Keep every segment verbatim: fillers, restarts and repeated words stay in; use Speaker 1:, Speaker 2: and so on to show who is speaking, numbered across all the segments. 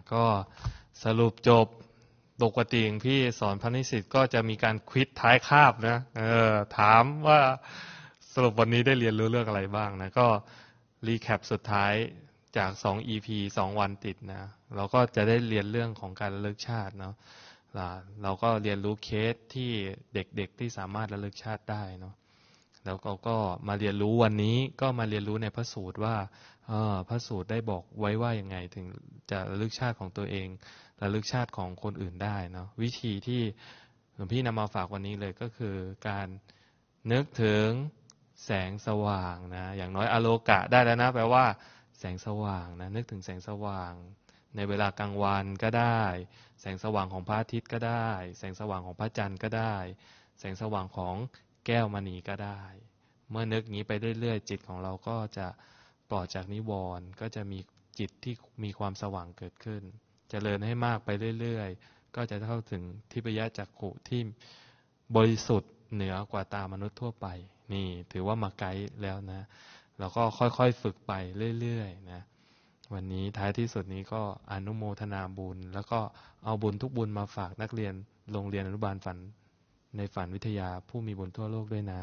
Speaker 1: ก็สรุปจบปกติอย่างพี่สอนพระนิสิตก็จะมีการควิซท้ายคาบนะเออถามว่าสรุปวันนี้ได้เรียนรู้เรื่องอะไรบ้างนะก็รีแคปสุดท้ายจากสอง อี พี สองวันติดนะเราก็จะได้เรียนเรื่องของการระลึกชาติเนาะเราก็เรียนรู้เคสที่เด็กๆที่สามารถระลึกชาติได้เนาะแล้วก็ก็มาเรียนรู้วันนี้ก็มาเรียนรู้ในพระสูตรว่าพระสูตรได้บอกไว้ว่ายังไงถึงจะระลึกชาติของตัวเองระลึกชาติของคนอื่นได้เนาะวิธีที่หลวงพี่นำมาฝากวันนี้เลยก็คือการนึกถึงแสงสว่างนะอย่างน้อยอโลกะได้แล้วนะแปลว่าแสงสว่างนะนึกถึงแสงสว่างในเวลากลางวันก็ได้แสงสว่างของพระอาทิตย์ก็ได้แสงสว่างของพระจันทร์ก็ได้แสงสว่างของแก้วมณีก็ได้เมื่อนึกงี้ไปเรื่อยๆจิตของเราก็จะปลอดจากนิวรณ์ก็จะมีจิตที่มีความสว่างเกิดขึ้นเจริญให้มากไปเรื่อยๆก็จะเข้าถึงทิพยจักขุที่บริสุทธิ์เหนือกว่าตามนุษย์ทั่วไปนี่ถือว่ามาไกด์แล้วนะเราก็ค่อยๆฝึกไปเรื่อยๆนะวันนี้ท้ายที่สุดนี้ก็อนุโมทนาบุญแล้วก็เอาบุญทุกบุญมาฝากนักเรียนโรงเรียนอนุบาลฝันในฝันวิทยาผู้มีบุญทั่วโลกด้วยนะ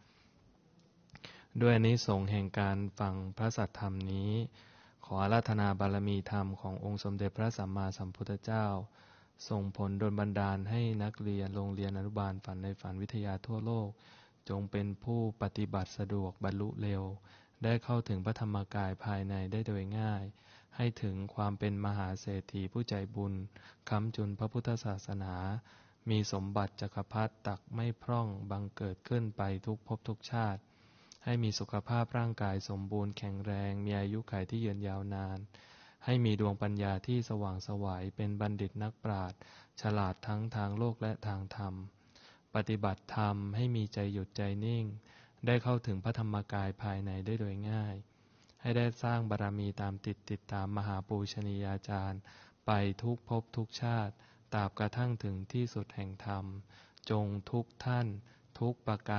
Speaker 1: ด้วยอานิสงส์แห่งการฟังพระสัทธรรมนี้ขออาราธนาบารมีธรรมขององค์สมเด็จพระสัมมาสัมพุทธเจ้าส่งผลดลบันดาลให้นักเรียนโรงเรียนอนุบาลฝันในฝันวิทยาทั่วโลกจงเป็นผู้ปฏิบัติสะดวกบรรลุเร็วได้เข้าถึงพระธรรมกายภายในได้โดยง่ายให้ถึงความเป็นมหาเศรษฐีผู้ใจบุญค้ำจุนพระพุทธศาสนามีสมบัติจักรพรรดิตักไม่พร่องบังเกิดขึ้นไปทุกภพทุกชาติให้มีสุขภาพร่างกายสมบูรณ์แข็งแรงมีอายุขัยที่ยืนยาวนานให้มีดวงปัญญาที่สว่างไสวเป็นบัณฑิตนักปราชญ์ฉลาดทั้งทางโลกและทางธรรมปฏิบัติธรรมให้มีใจหยุดใจนิ่งได้เข้าถึงพระธรรมกายภายในได้โดยง่ายให้ได้สร้างบารมีตามติดติดตามมหาปูชนียาจารย์ไปทุกภพทุกชาติตราบกระทั่งถึงที่สุดแห่งธรรมจงทุกท่านทุกประการ